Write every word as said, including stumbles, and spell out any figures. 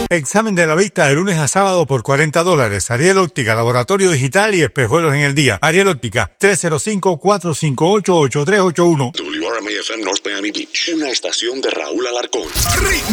Examen de la vista de lunes a sábado por cuarenta dólares. Ariel Óptica, laboratorio digital y espejuelos en el día. Ariel Óptica, tres cero cinco, cuatro cinco ocho, ocho tres ocho uno. W R M A F M North Miami Beach, una estación de Raúl Alarcón.